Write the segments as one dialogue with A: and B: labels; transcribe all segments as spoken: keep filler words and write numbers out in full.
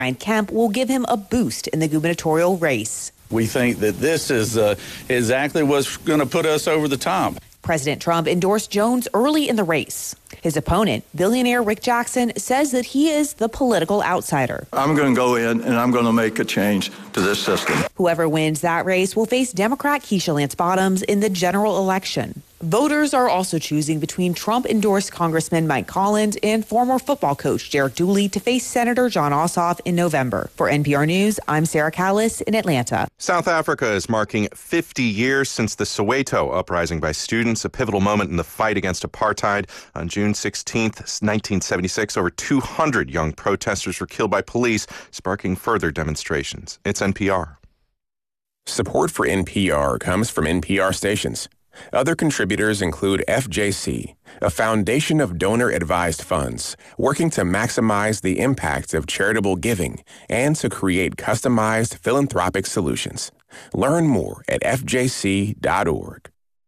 A: Brian Kemp will give him a boost in the gubernatorial race.
B: We think that this is uh, exactly what's going to put us over the top.
A: President Trump endorsed Jones early in the race. His opponent, billionaire Rick Jackson, says that he is the political outsider.
C: I'm going to go in and I'm going to make a change to this system.
A: Whoever wins that race will face Democrat Keisha Lance Bottoms in the general election. Voters are also choosing between Trump-endorsed Congressman Mike Collins and former football coach Derek Dooley to face Senator Jon Ossoff in November. For N P R News, I'm Sarah Callis in Atlanta.
D: South Africa is marking fifty years since the Soweto uprising by students, a pivotal moment in the fight against apartheid. On June sixteenth, nineteen seventy-six, over two hundred young protesters were killed by police, sparking further demonstrations. It's N P R.
E: Support for N P R comes from N P R stations. Other contributors include F J C, a foundation of donor-advised funds working to maximize the impact of charitable giving and to create customized philanthropic solutions. Learn more at F J C dot org.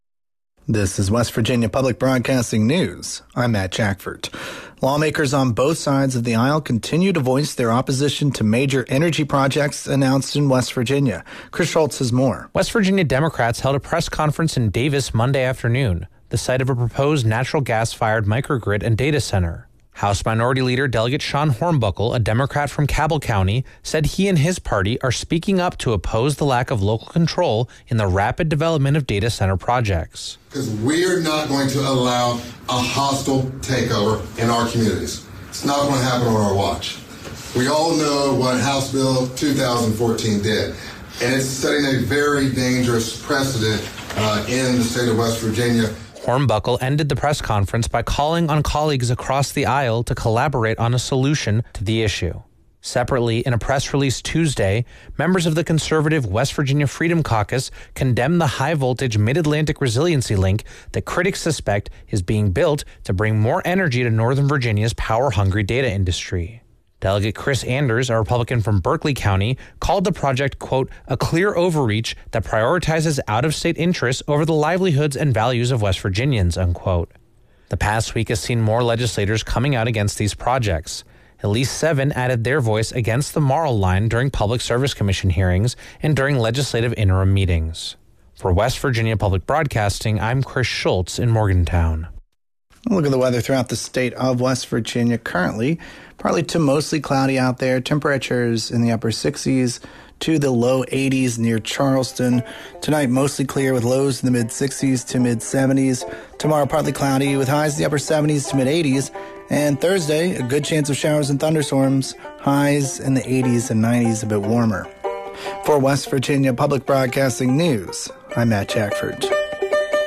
F: This is West Virginia Public Broadcasting News. I'm Matt Jackford. Lawmakers on both sides of the aisle continue to voice their opposition to major energy projects announced in West Virginia. Chris Schultz has more.
G: West Virginia Democrats held a press conference in Davis Monday afternoon, the site of a proposed natural gas-fired microgrid and data center. House Minority Leader Delegate Sean Hornbuckle, a Democrat from Cabell County, said he and his party are speaking up to oppose the lack of local control in the rapid development of data center projects.
H: Because we're not going to allow a hostile takeover in our communities. It's not going to happen on our watch. We all know what House Bill two thousand fourteen did, and it's setting a very dangerous precedent uh, in the state of West Virginia.
G: Hornbuckle ended the press conference by calling on colleagues across the aisle to collaborate on a solution to the issue. Separately, in a press release Tuesday, members of the conservative West Virginia Freedom Caucus condemned the high-voltage Mid-Atlantic resiliency link that critics suspect is being built to bring more energy to Northern Virginia's power-hungry data industry. Delegate Chris Anders, a Republican from Berkeley County, called the project, quote, a clear overreach that prioritizes out-of-state interests over the livelihoods and values of West Virginians, unquote. The past week has seen more legislators coming out against these projects. At least seven added their voice against the Marl line during Public Service Commission hearings and during legislative interim meetings. For West Virginia Public Broadcasting, I'm Chris Schultz in Morgantown.
F: Look at the weather throughout the state of West Virginia. Currently, partly to mostly cloudy out there. Temperatures in the upper sixties to the low eighties near Charleston. Tonight, mostly clear with lows in the mid-sixties to mid-seventies. Tomorrow, partly cloudy with highs in the upper seventies to mid-eighties. And Thursday, a good chance of showers and thunderstorms. Highs in the eighties and nineties, a bit warmer. For West Virginia Public Broadcasting News, I'm Matt Jackford.